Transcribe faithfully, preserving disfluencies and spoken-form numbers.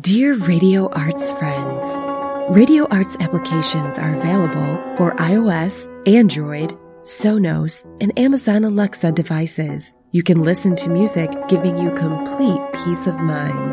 Dear Radio Arts friends, Radio Arts applications are available for iOS, Android, Sonos, and Amazon Alexa devices. You can listen to music giving you complete peace of mind.